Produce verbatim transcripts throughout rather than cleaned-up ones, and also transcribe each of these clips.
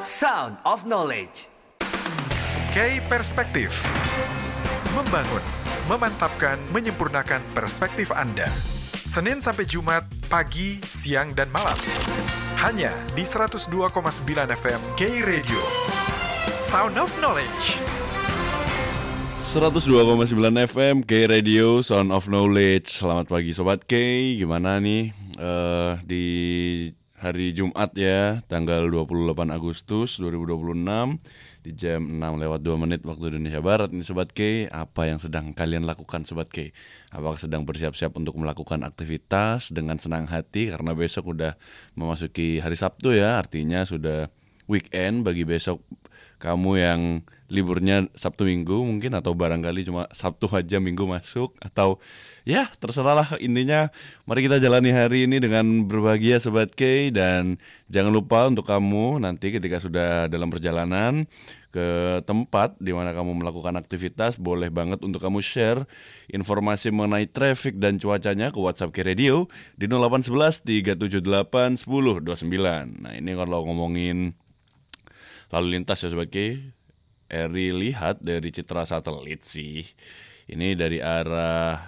Sound of Knowledge. K Perspektif. Membangun, memantapkan, menyempurnakan perspektif Anda. Senin sampai Jumat, pagi, siang, dan malam. Hanya di seratus dua koma sembilan F M K Radio. Sound of Knowledge. seratus dua koma sembilan F M K Radio, Sound of Knowledge. Selamat pagi Sobat K. Gimana nih uh, di hari Jumat ya, tanggal dua puluh delapan Agustus dua ribu dua puluh enam di jam enam lewat dua menit waktu Indonesia Barat ini Sobat K. Apa yang sedang kalian lakukan Sobat K? Apakah sedang bersiap-siap untuk melakukan aktivitas dengan senang hati karena besok udah memasuki hari Sabtu ya, artinya sudah weekend bagi besok kamu yang liburnya Sabtu Minggu mungkin, atau barangkali cuma Sabtu aja Minggu masuk, atau ya terserahlah, intinya mari kita jalani hari ini dengan berbahagia Sobat K. Dan jangan lupa untuk kamu nanti ketika sudah dalam perjalanan ke tempat di mana kamu melakukan aktivitas, boleh banget untuk kamu share informasi mengenai traffic dan cuacanya ke WhatsApp K Radio di nol delapan satu satu tiga tujuh delapan satu nol dua sembilan. Nah ini kalau ngomongin lalu lintas ya Sobat K, Eri lihat dari citra satelit sih, ini dari arah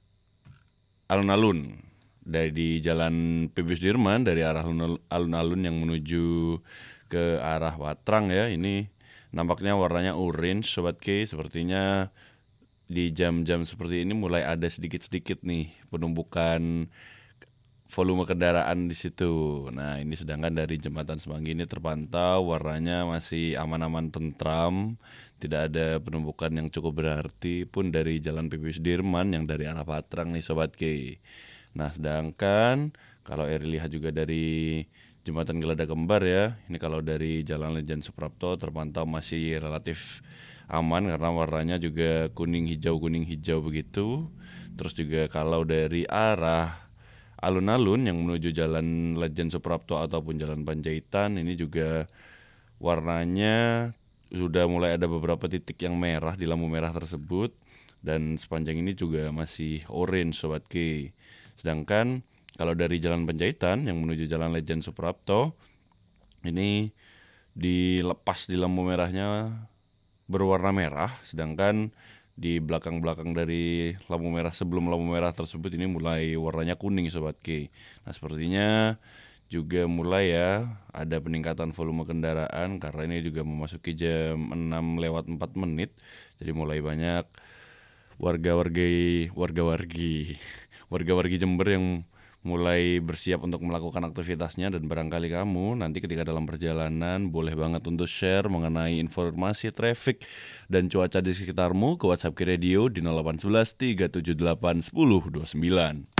alun-alun, dari jalan P B Sudirman, dari arah alun-alun yang menuju ke arah Watrang ya, ini nampaknya warnanya orange Sobat K. Sepertinya di jam-jam seperti ini mulai ada sedikit-sedikit nih penumpukan volume kendaraan di situ. Nah, ini sedangkan dari Jembatan Semanggi ini terpantau warnanya masih aman-aman tentram, tidak ada penumpukan yang cukup berarti pun dari Jalan P B Sudirman yang dari arah Patrang nih Sobat K. Nah, sedangkan kalau Eri lihat juga dari Jembatan Geladak Kembar ya, ini kalau dari Jalan Lejen Suprapto terpantau masih relatif aman karena warnanya juga kuning hijau kuning hijau begitu. Terus juga kalau dari arah alun-alun yang menuju Jalan Lejen Suprapto ataupun Jalan Panjaitan, ini juga warnanya sudah mulai ada beberapa titik yang merah di lampu merah tersebut, dan sepanjang ini juga masih orange Sobat K. Sedangkan kalau dari Jalan Panjaitan yang menuju Jalan Lejen Suprapto, ini dilepas di lampu merahnya berwarna merah, sedangkan di belakang-belakang dari lampu merah sebelum lampu merah tersebut ini mulai warnanya kuning Sobat K. Nah sepertinya juga mulai ya ada peningkatan volume kendaraan karena ini juga memasuki jam enam lewat empat menit. Jadi mulai banyak warga-wargi warga-wargi warga-wargi Jember yang mulai bersiap untuk melakukan aktivitasnya. Dan barangkali kamu nanti ketika dalam perjalanan boleh banget untuk share mengenai informasi traffic dan cuaca di sekitarmu ke WhatsApp K Radio di nol delapan satu satu tiga tujuh delapan satu nol dua sembilan.